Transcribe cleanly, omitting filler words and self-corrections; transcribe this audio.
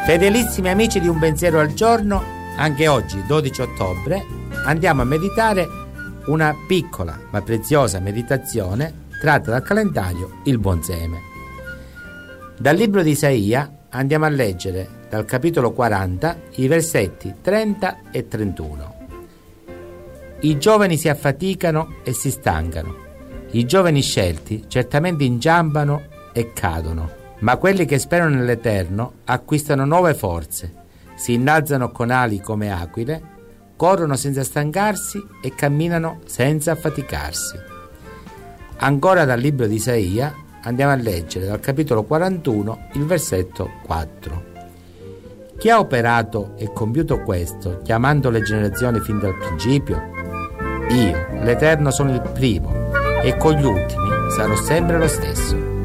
Fedelissimi amici di Un Pensiero al Giorno, anche oggi, 12 ottobre, andiamo a meditare una piccola ma preziosa meditazione tratta dal calendario Il Buon Seme. Dal libro di Isaia andiamo a leggere dal capitolo 40 i versetti 30 e 31. I giovani si affaticano e si stancano, i giovani scelti certamente inciampano e cadono, ma quelli che sperano nell'Eterno acquistano nuove forze, si innalzano con ali come aquile, corrono senza stancarsi e camminano senza affaticarsi. Ancora dal libro di Isaia andiamo a leggere dal capitolo 41 il versetto 4. Chi ha operato e compiuto questo, chiamando le generazioni fin dal principio? Io, l'Eterno, sono il primo e con gli ultimi sarò sempre lo stesso.